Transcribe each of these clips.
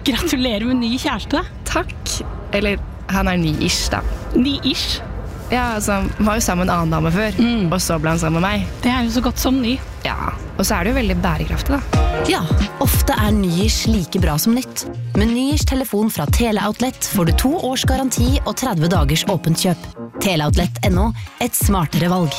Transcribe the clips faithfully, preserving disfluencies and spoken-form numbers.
Gratulerer med ny kjæreste. Takk. Eller, han er ny-ish da. Ny-ish? Ja, altså, han var jo sammen med en annen dame før, mm. og så ble han sammen med meg. Det er jo så godt som ny. Ja, og så er det jo veldig bærekraftig da. Ja, ofte er ny-ish like bra som nytt. Med ny-ish telefon fra Teleoutlet får du to års garanti og tretti dagers åpent kjøp. Teleoutlet punktum no, et smartere valg.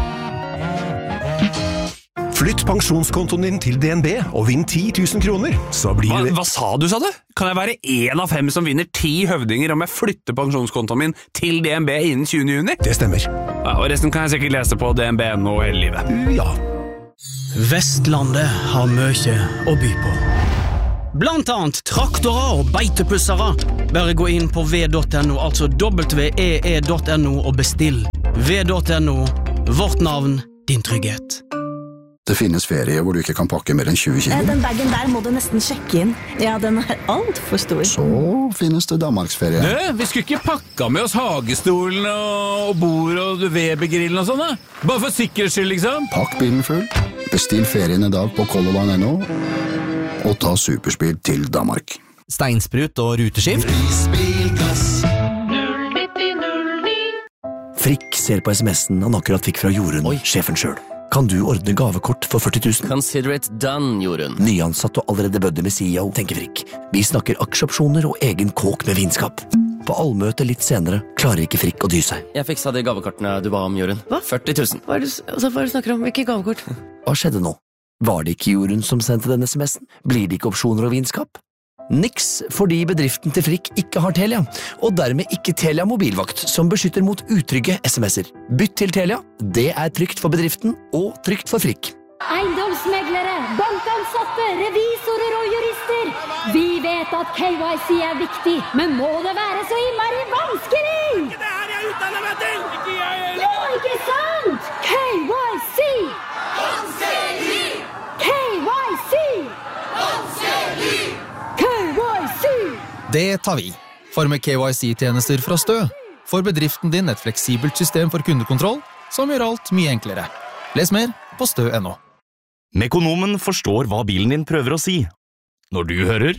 Flytt pensjonskontoen din til D N B og vinn ti tusen kroner. Så blir hva, det... hva sa du, sa du? Kan jeg være en av fem som vinner ti høvdinger om jeg flytter pensjonskontoen min til D N B innen tjuende juni? Det stemmer. Ja, og resten kan jeg sikkert lese på D N B punktum no hele livet. Ja. Vestlandet har mye å by på. Blant annet traktorer og beitepussere. Bare gå inn på v punktum no, altså w e e punktum no og bestill. v punktum no, vårt navn, din trygghet. Det finnes ferie hvor du ikke kan pakke mer enn tjue kilo. Den bagen der må du nesten sjekke inn. Ja, den er alt for stor. Så finnes det Danmarksferie. Du, vi skulle ikke pakka med oss hagestolen og bord og Weber-grillen og sånn da? Bare for sikkerhets skyld, liksom. Pakk bilen full. Bestill ferien i dag på Color Line punktum no og ta superspeed til Danmark. Steinsprut og ruteskift. Frikk ser på sms'en han akkurat fikk fra Jorunn, sjefen selv. Kan du ordne gavekort for førti tusen? Consider it done, Jorunn. Nyansatt og allerede buddy med C E O, tenker Frikk. Vi snakker aksjeopsjoner og egen kåk med vinskap. På allmøte litt senere klarer ikke Frikk å dy seg. Jeg fiksa de gavekortene du ba om, Jorunn. Hva? førti tusen. Hva er det, altså, hva er det du snakker om? Hvilke gavekort? Hva skjedde nå? Var det ikke Jorunn som sendte denne sms'en? Blir det ikke opsjoner og vinskap? Niks, fordi bedriften til Frikk ikke har Telia, og dermed ikke Telia mobilvakt, som beskytter mot utrygge sms'er. Bytt til Telia, det er trygt for bedriften og trygt for Frikk. Eiendomsmeglere, bankansatte, revisorer og jurister. Vi vet at K Y C er viktig, men må det være så innmari vanskelig? Ikke det her jeg utdanner meg til! Ikke jeg heller! Jo, ikke sant? K Y C! Vanskelig! K Y C! Vanskelig! Det tar vi. For med K Y C-tjenester fra Stø får bedriften din et fleksibelt system for kundekontroll som gjør alt mye enklere. Les mer på stø punktum no. Mekonomen forstår hva bilen din prøver å si. Når du hører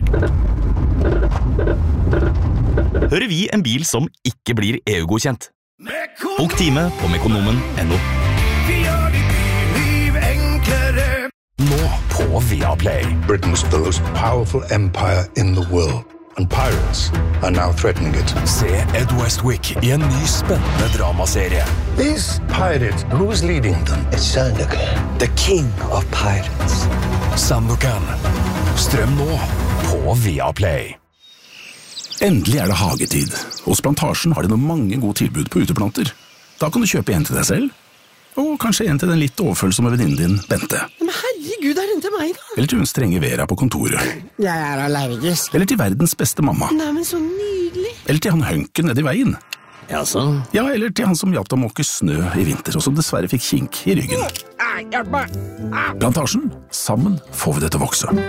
hører vi en bil som ikke blir E U-godkjent. Bok time på mekonomen punktum no. Vi gjør ditt liv enklere. Nå på Viaplay. Britain's the most powerful empire in the world. And pirates are now threatening it. Se Ed Westwick I en ny spennende dramaserie. These pirates, who's leading them? It's Sandokan, the king of pirates. Sandokan. Strøm nå på Viaplay. Endelig er det hagetid. Hos Plantasjen har de noen mange gode tilbud på uteplanter. Da kan du kjøpe en til deg selv, og kanskje en til den litt overfølsomme venninnen din, Bente. Men herregud, er den til meg da? Eller til hun strenge Vera på kontoret. Jeg er allergisk. Eller til verdens beste mamma. Nei, men så nydelig. Eller til han hønken ned I veien. Ja, så? Ja, eller til han som hjalp deg å måke snø I vinter, og som dessverre fikk kink I ryggen. Plantasjen, sammen får vi det til å vokse.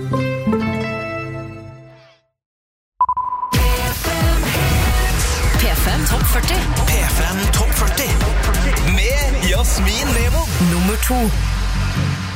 P fem Topp førti. P fem Topp førti. Med Jasmin Levo. Nummer to.